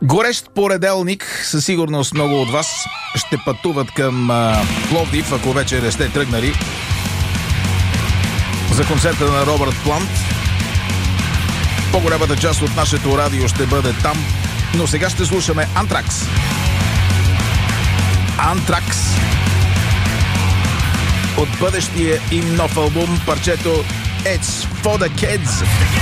Горещ понеделник, със сигурност много от вас ще пътуват към Пловдив, ако вече не сте тръгнали за концерта на Робърт Плант. По-голямата част от нашето радио ще бъде там, но сега ще слушаме Антракс. Антракс от бъдещия им нов албум, парчето It's for the Kids.